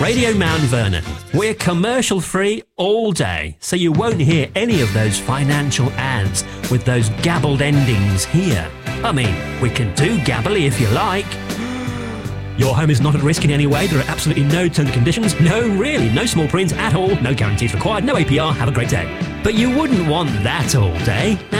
Radio Mount Vernon. We're commercial free all day, so you won't hear any of those financial ads with those gabbled endings here. I mean, we can do gabbly if you like. Your home is not at risk in any way. There are absolutely no terms and conditions. No, really, no small print at all. No guarantees required. No APR. Have a great day. But you wouldn't want that all day.